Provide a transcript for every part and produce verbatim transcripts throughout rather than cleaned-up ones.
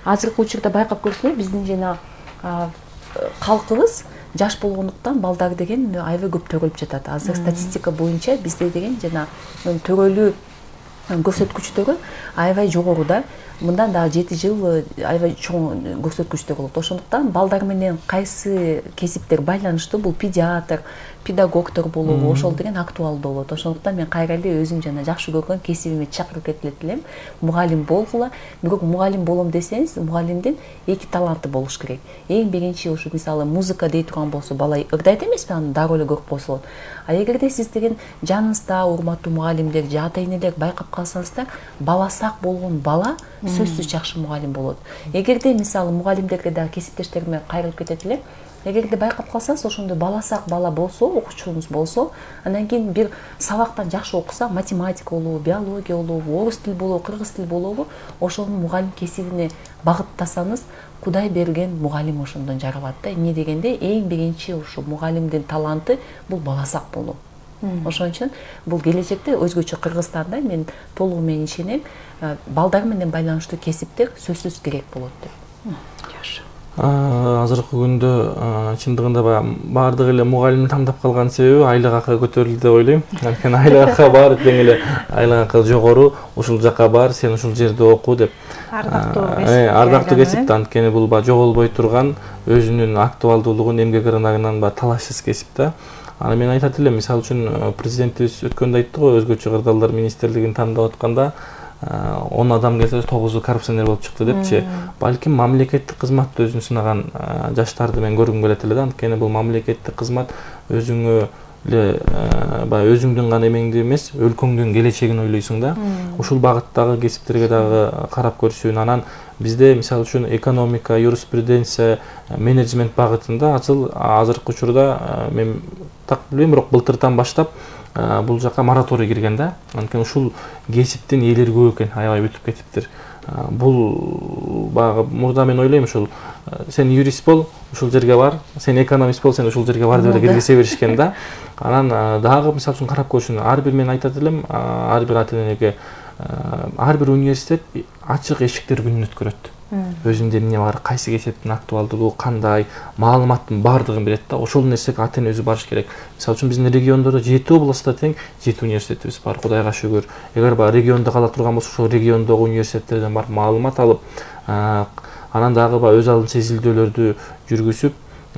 азыркы учурда байкап көрсөңөр биздин жана калкыбыз жаш болгондуктан балдар деген аябай көп төрөлүп жатат. Азыр статистика боюнча бизде деген жана төрөлүү көрсөткүчтөрү аябай жогору да. Мындан дагы жети жыл аябай чоң көрсөткүчтөр болот. Ошондуктан балдар менен кайсы кесиптер байланыштуу, бул педиатр, педагогдор болобу, ошол деген актуалдуу болот. Ошондуктан мен кайра эле өзүм жана жакшы көргөн кесибиме чакырып кетет элем. Мугалим болгула. Бирок мугалим болом десеңиз, мугалимдин эки таланты болуш керек. Эң биринчи ушу мисалы музыка дей турган болсо, бала ырдайт эмеспи, аны дароо эле көрүп койсо болот. А эгерде сиз деген жаныңызда урматтуу мугалимдер, ата-энелер байкап калсаңыздар, бала сак болгон бала сөзсүз жакшы мугалим болот. Эгерде мисалы мугалимдерге да кесиптештериме кайрылып кетет элем. Эгерде байкап калсаңыз, ошондой бала сак бала болсо, окуучуңуз болсо, андан кийин бир сабактан жакшы окуса, математика болобу, биология болобу, орус тил болобу, кыргыз тил болобу, ошонун мугалим кесибине багыттасаңыз, Кудай берген мугалим ошондон жаралат да. Эмне дегенде, эң биринчи ушу мугалимдин таланты бул бала сак болуу. Ошон үчүн бул келечекте өзгөчө Кыргызстанда мен толугу менен ишенем, балдар менен байланыштуу кесиптер сөзсүз керек болот деп. Жакшы. Азыркы күндө чындыгында баардык эле мугалимди тандап калган себеби айлык акы көтөрүлдү деп ойлойм. Анткени айлык акы бар, тең эле айлык акы жогору, ушул жака бар, сен ушул жерде оку деп. Ардактуу кесип. Ардактуу кесип, анткени бул жоголбой турган, өзүнүн актуалдуулугун, эмгек ырынагынан талашсыз кесип да. Аны мен айтат элем, мисалы үчүн президентибиз өткөндө айтты го, өзгөчө кырдаалдар министрлигин тандап атканда он адам келсе тогузу коррупционер болуп чыкты депчи. Балким мамлекеттик кызматты өзүн сынаган жаштарды мен көргүм келет эле да. Анткени бул мамлекеттик кызмат өзүңө эле баягы өзүңдүн гана эмеңди эмес, өлкөңдүн келечегин ойлойсуң да. Ушул багыттагы кесиптерге дагы карап көрсүн. Анан бизде мисалы үчүн экономика, юриспруденция, менеджмент багытында азыркы учурда мен так билбейм, бирок былтыртан баштап бул жака мораторий кирген да. Анткени ушул кесиптин ээлери көп экен, аябай бүтүп кетиптир. Бул баягы мурда мен ойлойм, ушул сен юрист бол, ушул жерге бар, сен экономист бол, сен ушул жерге бар деп эле киргизе беришкен да. Анан дагы мисалы үчүн карап көрсүн, ар бир мен айтат элем, ар бир ата-энеге ар бир университет ачык эшиктер күнүн өткөрөт. Өзүндө эмне бар, кайсы кесиптин актуалдуулугу кандай, маалыматтын баардыгын берет да. Ошол нерсеге ата-эне өзү барыш керек. Мисалы үчүн биздин региондордо жети областта тең жети университетибиз бар, Кудайга шүгүр. Эгер баягы региондо кала турган болсо, ошол региондогу университеттерден барып маалымат алып, анан дагы баягы өз алдын сезилдөөлөрдү жүргүзүп,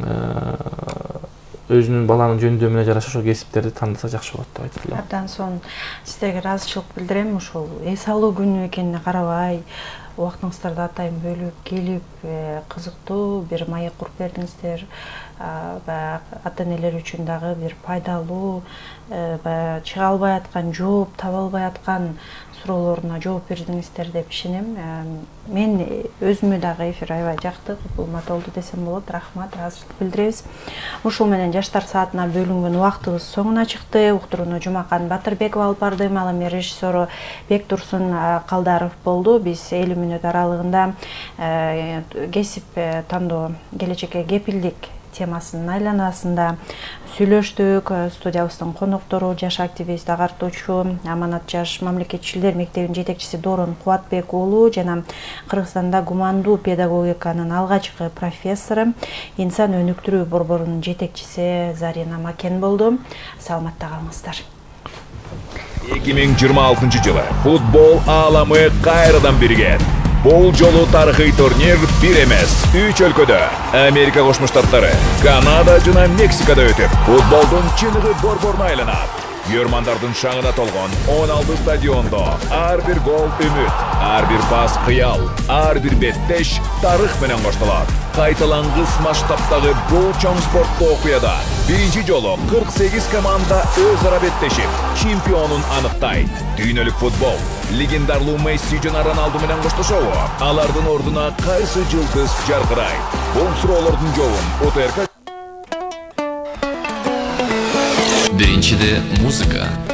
өзүнүн баланын жөндөмүнө жараша ошол кесиптерди тандаса жакшы болот деп айтат элем. Абдан сонун сиздерге ыраазычылык билдирем. Ушул эс алуу күнү экенине карабай, убактыңыздарды атайын бөлүп келип, кызыктуу бир маек куруп бердиңиздер. Ата-энелер үчүн дагы бир пайдалуу, чыга албай аткан, жооп таба албай аткан суроолоруна жооп бердиңиздер деп ишенем. Мен өзүмө дагы эфир аябай жакты, кулмат болду десем болот. Рахмат, ыраазычылык билдиребиз. Ушул менен жаштар саатына бөлүнгөн убактыбыз соңуна чыкты. Уктурууну Жумакан Батырбекова алып бардым. Ал эми режиссеру Бектурсун Калдаров болду. Биз элүү мүнөт аралыгында кесип тандоо, келечекке кепилдик темасынын айланасында сүйлөштүк. Студиябыздын коноктору жаш активист, агартуучу, Аманат жаш мамлекетчилдер мектебинин жетекчиси Дорон Кубатбек уулу жана Кыргызстанда гумандуу педагогиканын алгачкы профессору, инсан өнүктүрүү борборунун жетекчиси Зарина Макен болду. Саламатта калыңыздар. эки миң жыйырма алтынчы жылы футбол ааламы кайрадан биригет. Бул жолу тарыхый турнир бир эмес, үч өлкөдө, Америка Кошмо Штаттары, Канада жана Мексикада өтүп, футболдун чыныгы борборуна айланат. Көрмандардын шаңына толгон он алты стадиондо ар бир гол үмүт, ар бир пас кыял, ар бир беттеш тарых менен коштолот. Кайталангыс масштабтагы бул чоң спорттуу окуяда биринчи жолу кырк сегиз команда өз ара беттешип, чемпионун анықтайт. Дүйнөлүк футбол легендарлуу Месси жана Роналду менен коштошобу? Алардын ордуна кайсы жылдыз жаркырайт? Бул суроолордун жообун ОТРК. Биринчиде музыка.